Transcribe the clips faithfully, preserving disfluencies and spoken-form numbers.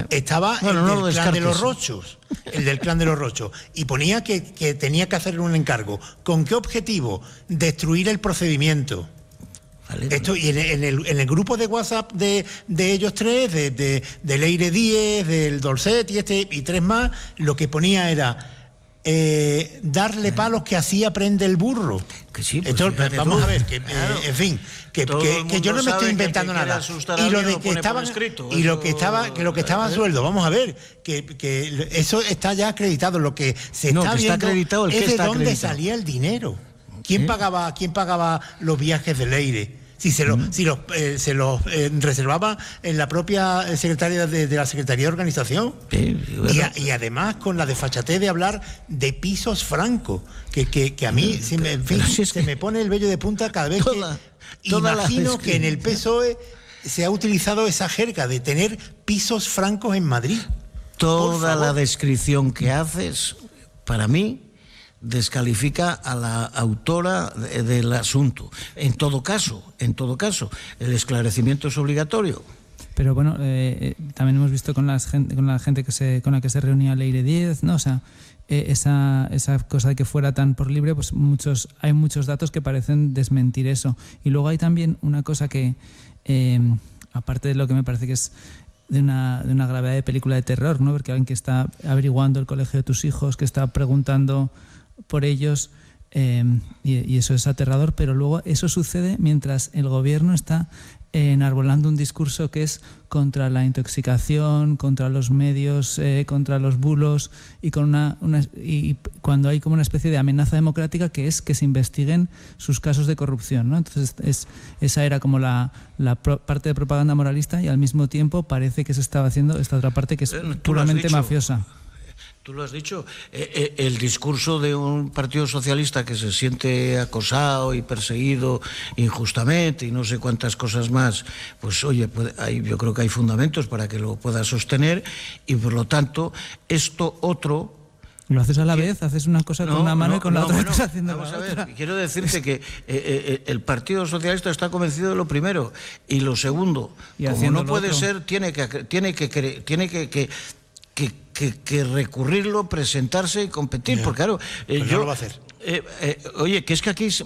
estaba bueno, el no del clan de los descartes. Rochos, el del clan de los Rochos, y ponía que, que tenía que hacer un encargo. ¿Con qué objetivo? Destruir el procedimiento. Vale, Esto, y en el, en, el, en el grupo de WhatsApp de, de ellos tres, de, de, de Leire Díez, del Dolcet y este y tres más, lo que ponía era eh, darle palos que así aprende el burro. Que sí, pues Esto, fíjate vamos tú. a ver, que, Claro. eh, en fin, que, Todo que, el que yo no mundo me estoy sabe inventando que el que nada. quiere asustar a Y lo alguien de lo que pone por estaban escrito. y lo Eso- que estaba que lo que estaba a sueldo, vamos a ver, que, que eso está ya acreditado. Lo que se No, está que está viendo acreditado, el es que de está dónde acreditado. salía el dinero. ¿Quién ¿Eh? pagaba quién pagaba los viajes de Leire? Si se los Mm. si los, eh, se los eh, reservaba en la propia secretaria de, de la Secretaría de Organización. Sí, bueno. Y, a- y además con la desfachatez de hablar de pisos francos, que, que, que a mí se me, en fin, pero si es se que me pone el vello de punta cada vez toda- que toda la imagino que en el P S O E se ha utilizado esa jerga de tener pisos francos en Madrid. Toda Por la favor. descripción que haces, para mí, descalifica a la autora de- del asunto. En todo caso, en todo caso, el esclarecimiento es obligatorio. Pero bueno, eh, eh, también hemos visto con, las gente, con la gente que se, con la que se reunía Leire Díez, ¿no? O sea, eh, esa, esa cosa de que fuera tan por libre, pues muchos, hay muchos datos que parecen desmentir eso. Y luego hay también una cosa que, eh, aparte de lo que me parece que es de una, de una gravedad de película de terror, ¿no? Porque alguien que está averiguando el colegio de tus hijos, que está preguntando por ellos, eh, y, y eso es aterrador, pero luego eso sucede mientras el gobierno está eh, enarbolando un discurso que es contra la intoxicación, contra los medios, eh, contra los bulos, y con una, una y cuando hay como una especie de amenaza democrática que es que se investiguen sus casos de corrupción, ¿no? Entonces es, esa era como la, la pro, parte de propaganda moralista, y al mismo tiempo parece que se estaba haciendo esta otra parte que es Eh, tú lo has puramente dicho. mafiosa. Tú lo has dicho, eh, eh, el discurso de un partido socialista que se siente acosado y perseguido injustamente y no sé cuántas cosas más, pues oye, puede, hay, yo creo que hay fundamentos para que lo pueda sostener, y por lo tanto esto otro... Lo haces a la vez, haces una cosa con una mano y con la no, otra bueno, estás haciendo vamos la a ver, otra. quiero decirte que eh, eh, el Partido Socialista está convencido de lo primero, y lo segundo, Y como haciendo no lo puede otro. ser, tiene que tiene que cre- tiene que, que Que, que, que recurrirlo, presentarse y competir, Ya. porque claro, eh, Pues no yo, lo va a hacer. eh, eh, oye, que es que aquí, es-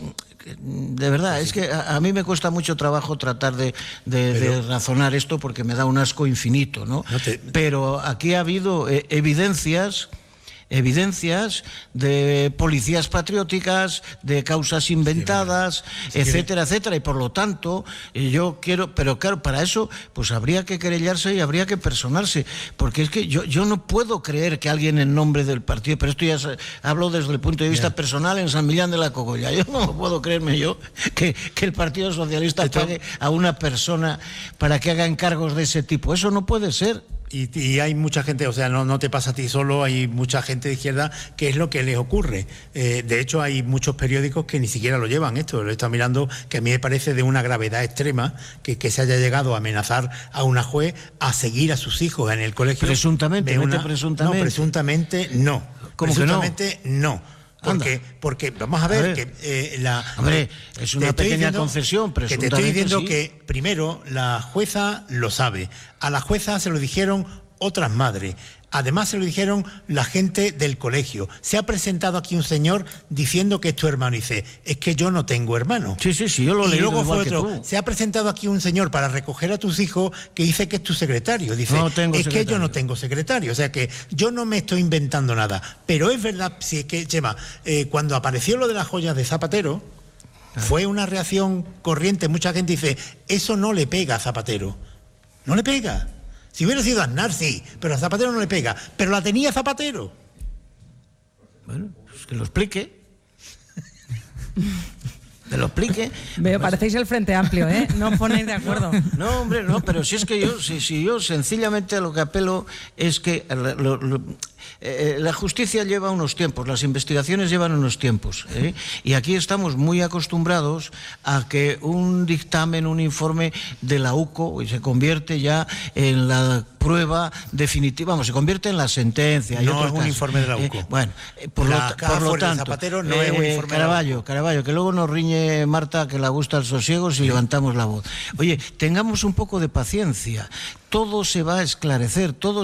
de verdad, es que a, a mí me cuesta mucho trabajo tratar de, de, Pero- de razonar esto, porque me da un asco infinito, ¿no? No te- Pero aquí ha habido eh, evidencias evidencias de policías patrióticas, de causas inventadas, Si etcétera, etcétera, y por lo tanto eh, yo quiero, pero claro, para eso pues habría que querellarse y habría que personarse, porque es que yo, yo no puedo creer que alguien en nombre del partido, pero esto ya se- hablo desde el punto de vista Ya. personal, en San Millán de la Cogolla, yo no puedo creerme yo que, que el Partido Socialista Esto- pague a una persona para que haga encargos de ese tipo, eso no puede ser. Y, y hay mucha gente, o sea, no, no te pasa a ti solo, hay mucha gente de izquierda que es lo que les ocurre. Eh, de hecho, hay muchos periódicos que ni siquiera lo llevan esto. Lo he estado mirando, que a mí me parece de una gravedad extrema que, que se haya llegado a amenazar a una juez a seguir a sus hijos en el colegio. Presuntamente, de mete una- presuntamente. No, presuntamente no. ¿Cómo que no? Presuntamente no. Porque, Anda. porque vamos a ver, A ver. que eh, la... Hombre, es una te estoy pequeña diciendo concesión, Que te estoy presuntamente diciendo sí. que, primero, la jueza lo sabe. A la jueza se lo dijeron otras madres. Además se lo dijeron la gente del colegio. Se ha presentado aquí un señor diciendo que es tu hermano y dice, es que yo no tengo hermano. Sí, sí, sí, yo lo he Y leído luego igual fue que otro. tú. Se ha presentado aquí un señor para recoger a tus hijos que dice que es tu secretario. Dice, No tengo es que secretario. yo no tengo secretario. O sea que yo no me estoy inventando nada. Pero es verdad, si es que, Chema, eh, cuando apareció lo de las joyas de Zapatero, fue una reacción corriente. Mucha gente dice, eso no le pega a Zapatero. No le pega. Si hubiera sido Aznar, sí, pero a Zapatero no le pega. Pero la tenía Zapatero. Bueno, pues que lo explique. Que lo explique. Veo, parecéis el Frente Amplio, ¿eh? No os ponéis de acuerdo. No, hombre, no, pero si es que yo, si, si yo sencillamente a lo que apelo es que lo, lo, eh, la justicia lleva unos tiempos, las investigaciones llevan unos tiempos, ¿eh? Y aquí estamos muy acostumbrados a que un dictamen, un informe de la U C O y se convierte ya en la prueba definitiva, vamos, se convierte en la sentencia. Hay No otros es un casos. informe de la U C O. Eh, bueno, eh, por, La lo, caja por lo fuera de tanto, Zapatero no es un informe de la U C O. Caraballo, Caraballo, que luego nos riñe Marta que le gusta el sosiego si levantamos la voz. Oye, tengamos un poco de paciencia, todo se va a esclarecer, todo